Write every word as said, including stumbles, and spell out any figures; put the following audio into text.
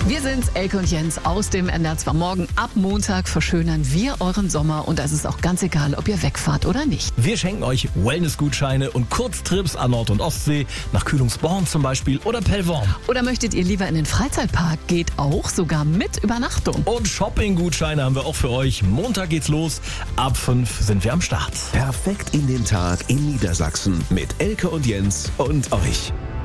Wir sind's, Elke und Jens aus dem N D R zwei Morgen. Ab Montag verschönern wir euren Sommer und da ist es auch ganz egal, ob ihr wegfahrt oder nicht. Wir schenken euch Wellness-Gutscheine und Kurztrips an Nord- und Ostsee, nach Kühlungsborn zum Beispiel oder Pellworm. Oder möchtet ihr lieber in den Freizeitpark? Geht auch, sogar mit Übernachtung. Und Shopping-Gutscheine haben wir auch für euch. Montag geht's los. Ab fünf sind wir am Start. Perfekt in den Tag in Niedersachsen mit Elke und Jens und euch.